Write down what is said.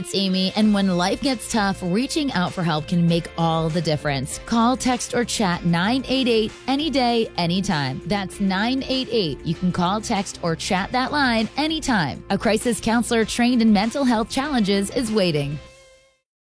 It's Amy, and when life gets tough, reaching out for help can make all the difference. Call, text, or chat 988 any day, anytime. That's 988. You can call, text, or chat that line anytime. A crisis counselor trained in mental health challenges is waiting.